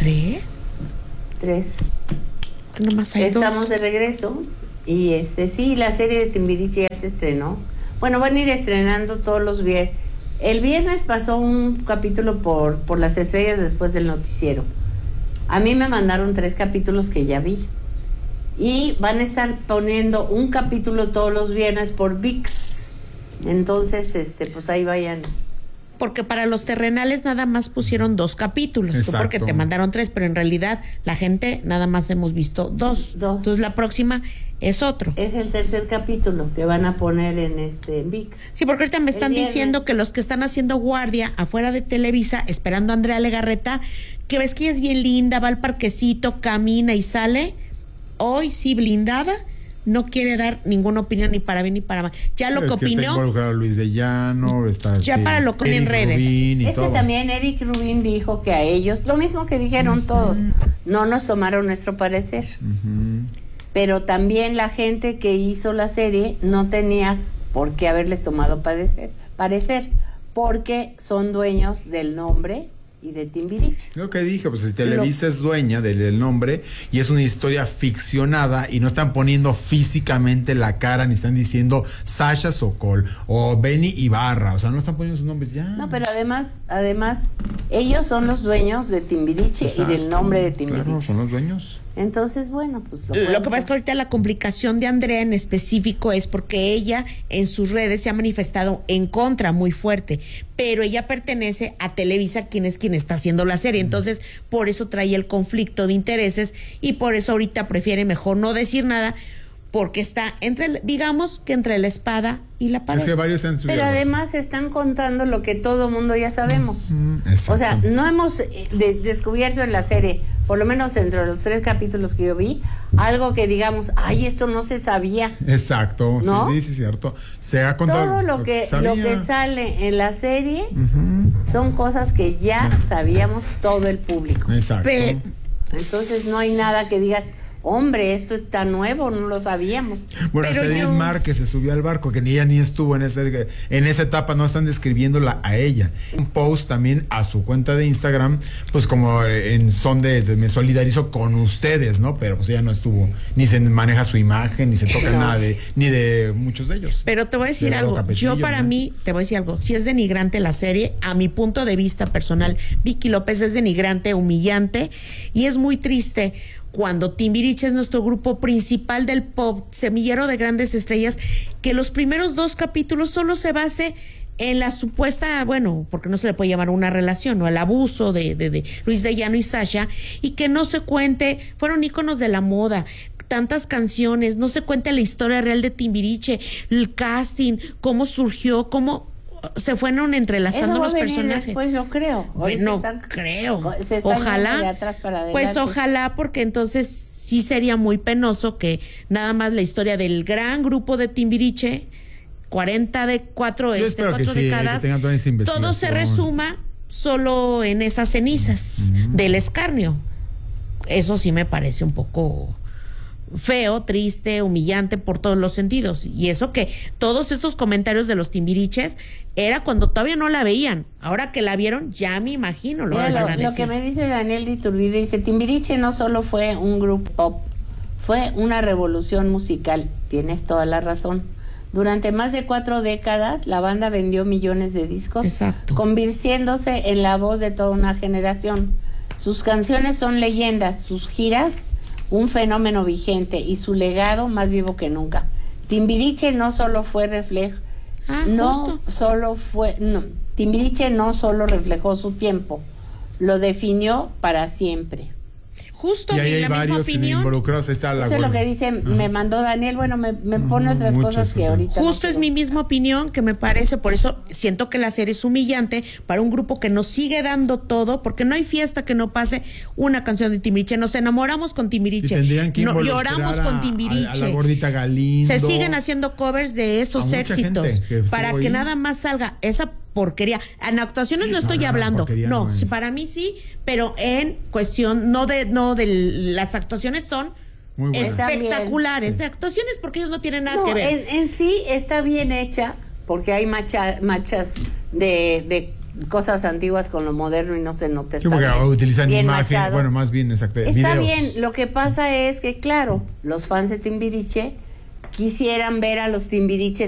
¿3? 3. Nomás hay Estamos 2. de regreso y sí, la serie de Timbiriche ya se estrenó. Bueno, van a ir estrenando todos los viernes. El viernes pasó un capítulo por Las Estrellas después del noticiero. A mí me mandaron 3 capítulos que ya vi. Y van a estar poniendo un capítulo todos los viernes por ViX. Entonces, pues ahí vayan. Porque para los terrenales nada más pusieron 2 capítulos. Exacto. Porque te mandaron 3, pero en realidad la gente nada más hemos visto 2. Entonces la próxima es otro. Es el 3er capítulo que van a poner en ViX. Sí, porque ahorita me están diciendo que los que están haciendo guardia afuera de Televisa, esperando a Andrea Legarreta, que ves que ella es bien linda, va al parquecito, camina y sale, hoy sí blindada, no quiere dar ninguna opinión ni para bien ni para mal. Ya lo que opinó. Está involucrado Luis de Llano, está. Ya para lo que en redes. Es que también Eric Rubin dijo que a ellos, lo mismo que dijeron todos, no nos tomaron nuestro parecer. Pero también la gente que hizo la serie no tenía por qué haberles tomado parecer, porque son dueños del nombre y de Timbiriche. Lo que dije, pues si Televisa es dueña del nombre y es una historia ficcionada y no están poniendo físicamente la cara ni están diciendo Sasha Sokol o Benny Ibarra, o sea, no están poniendo sus nombres ya. No, pero además ellos son los dueños de Timbiriche. Exacto. Y del nombre de Timbiriche. Claro, son los dueños. Entonces, bueno, pues lo que pasa es que ahorita la complicación de Andrea en específico es porque ella en sus redes se ha manifestado en contra muy fuerte, pero ella pertenece a Televisa, quien está haciendo la serie. Entonces, por eso trae el conflicto de intereses y por eso ahorita prefiere mejor no decir nada, porque está digamos que entre la espada y la pared. Es que varios han subido. Pero además están contando lo que todo mundo ya sabemos. O sea, no hemos descubierto en la serie, por lo menos entre los 3 capítulos que yo vi, algo que digamos, ay, esto no se sabía. Exacto, ¿no? Sí, cierto. Se ha contado todo lo que sale en la serie son cosas que ya sabíamos todo el público. Exacto. Entonces no hay nada que diga, hombre, esto está nuevo, no lo sabíamos. Bueno, hasta Edith Márquez se subió al barco, que ella ni estuvo en esa etapa, no están describiéndola a ella. Un post también a su cuenta de Instagram, pues como en son de me solidarizo con ustedes, ¿no? Pero pues ella no estuvo, ni se maneja su imagen, ni se toca nada ni de muchos de ellos. Pero te voy a decir algo, yo para mí, te voy a decir algo, si es denigrante la serie, a mi punto de vista personal, Vicky López es denigrante, humillante, y es muy triste cuando Timbiriche es nuestro grupo principal del pop, semillero de grandes estrellas, que los primeros 2 capítulos solo se base en la supuesta, bueno, porque no se le puede llamar una relación, ¿no? El abuso de Luis de Llano y Sasha, y que no se cuente, fueron íconos de la moda, tantas canciones, no se cuente la historia real de Timbiriche, el casting, cómo surgió, cómo se fueron entrelazando los personajes. Después, yo creo. No creo. Ojalá. De atrás para pues ojalá, porque entonces sí sería muy penoso que nada más la historia del gran grupo de Timbiriche, 4 décadas, todo se resuma solo en esas cenizas del escarnio. Eso sí me parece un poco feo, triste, humillante por todos los sentidos. Y eso que todos estos comentarios de los Timbiriches era cuando todavía no la veían. Ahora que la vieron, ya me imagino lo que me dice Daniel de Iturbide, dice, Timbiriche no solo fue un grupo pop, fue una revolución musical. Tienes toda la razón. Durante más de 4 décadas, la banda vendió millones de discos, exacto, convirtiéndose en la voz de toda una generación. Sus canciones son leyendas, sus giras un fenómeno vigente y su legado más vivo que nunca. Timbiriche no solo fue Timbiriche no solo reflejó su tiempo, lo definió para siempre. Justo, y ahí hay la varios misma opinión. Involucrados. Está la eso es lo que dice, me mandó Daniel, bueno, me pone otras cosas que ahorita. Justo es mi misma opinión, que me parece, por eso siento que la serie es humillante para un grupo que nos sigue dando todo, porque no hay fiesta que no pase una canción de Timbiriche. Nos enamoramos con Timbiriche, lloramos con Timbiriche, a la gordita Galindo. Se siguen haciendo covers de esos éxitos para que nada más salga esa porquería. En actuaciones no estoy hablando, no, para mí sí, pero en cuestión no de las actuaciones son muy espectaculares, sí. Actuaciones porque ellos no tienen nada que ver. En sí está bien hecha porque hay machas de cosas antiguas con lo moderno y no se nota. Sí, porque utilizan bien imagen, machado. bueno, más bien, exacto, Está videos. bien, lo que pasa es que, claro, los fans de Timbiriche quisieran ver a los Timbiriches